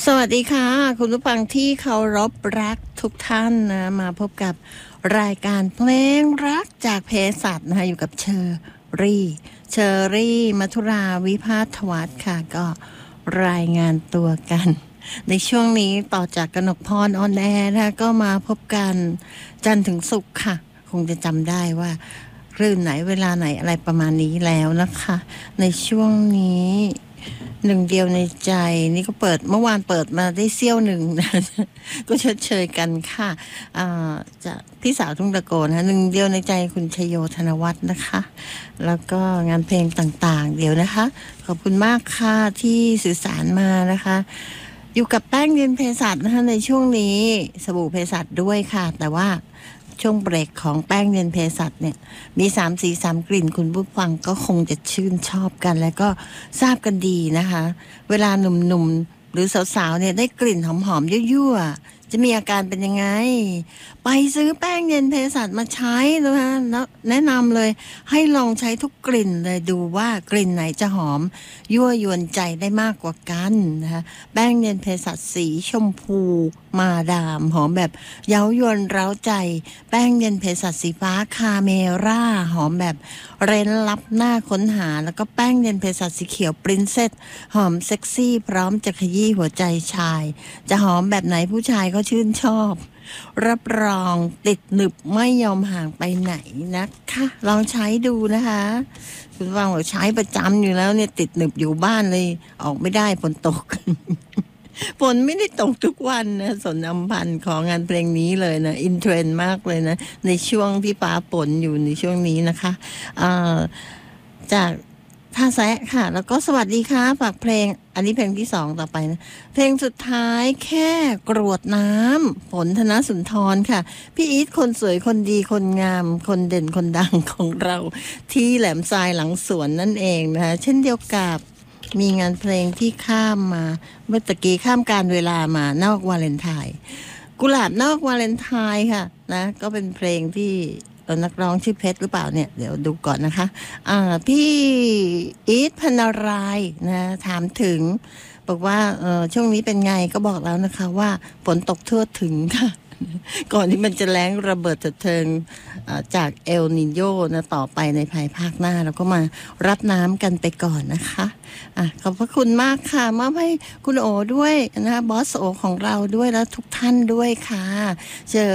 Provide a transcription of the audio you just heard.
สวัสดีค่ะคุณผู้ฟังที่เคารพรักทุกท่านนะมาพบกับรายการเพลงรักจากเภสัชนะคะอยู่กับเชอรี่มัทุราวิภาทวัฒน์ค่ะก็รายงานตัวกันในช่วงนี้ต่อจากกนกพรออนแอร์นะคะก็มาพบกันจันทร์ถึงศุกร์ค่ะคงจะจำได้ว่าคลื่นไหนเวลาไหนอะไรประมาณนี้แล้วนะคะในช่วงนี้หนึ่งเดียวในใจนี่ก็เมื่อวานเปิดมาได้เสี้ยวหนึ่งนะ ก็ชดเชยกันค่ะจะพี่สาวทุ่งตะโกนนะหนึ่งเดียวในใจคุณชโยธนวัฒน์นะคะ แล้วก็งานเพลงต่างๆเดี๋ยวนะคะขอบคุณมากค่ะที่สื่อสารมานะคะอยู่กับแป้งเย็นเภสัชนะคะในช่วงนี้สบู่เภสัชด้วยค่ะแต่ว่าช่วงเบรกของแป้งเย็นเภสัชเนี่ยมี3 สี 3 กลิ่นคุณผู้ฟังก็คงจะชื่นชอบกันและก็ทราบกันดีนะคะเวลาหนุ่มๆหรือสาวๆเนี่ยได้กลิ่นหอมๆยั่วๆจะมีอาการเป็นยังไงไปซื้อแป้งเย็นเภสัชมาใช้นะคะแล้วแนะนำเลยให้ลองใช้ทุกกลิ่นเลยดูว่ากลิ่นไหนจะหอมยั่วยวนใจได้มากกว่ากันนะคะแป้งเย็นเภสัชสีชมพูมาดามหอมแบบเย้ายวนเร้าใจแป้งเย็นเภสัชสีฟ้าคาเมร่าหอมแบบเร้นลับหน้าค้นหาแล้วก็แป้งเย็นเภสัชสีเขียวปรินเซสหอมเซ็กซี่พร้อมจะขยี้หัวใจชายจะหอมแบบไหนผู้ชายก็ชื่นชอบรับรองติดหนึบไม่ยอมห่างไปไหนนะคะลองใช้ดูนะคะคุณฟังบอกใช้ประจำอยู่แล้วเนี่ยติดหนึบอยู่บ้านเลยออกไม่ได้ฝนตก ฝนไม่ได้ตกทุกวันนะสนอำพันธ์ของงานเพลงนี้เลยนะอินเทรนด์มากเลยนะในช่วงที่ฟ้าฝนอยู่ในช่วงนี้นะคะจากท่าแซะค่ะแล้วก็สวัสดีค่ะฝากเพลงอันนี้เพลงที่2ต่อไปนะเพลงสุดท้ายแค่กรวดน้ำฝนธนสุนทรค่ะพี่อีทคนสวยคนดีคนงามคนเด่นคนดังของเราที่แหลมทรายหลังสวนนั่นเองนะคะเช่นเดียวกับมีงานเพลงที่ข้ามมาเมื่อตะกี้ข้ามการเวลามานอกวาเลนไทน์กุหลาบนอกวาเลนไทน์ค่ะนะก็เป็นเพลงที่นักร้องชื่อเพชรหรือเปล่าเนี่ยเดี๋ยวดูก่อนนะคะพี่อีทพนารายนะถามถึงบอกว่าช่วงนี้เป็นไงก็บอกแล้วนะคะว่าฝนตกทั่วถึงค่ะก่อนที่มันจะแล้งระเบิดเถิงจากเอลนิโญนะต่อไปในภายภาคหน้าเราก็มารับน้ำกันไปก่อนนะคะขอบพระคุณมากค่ะมอบให้คุณโอด้วยนะบอสโอของเราด้วยแล้วทุกท่านด้วยค่ะเจอ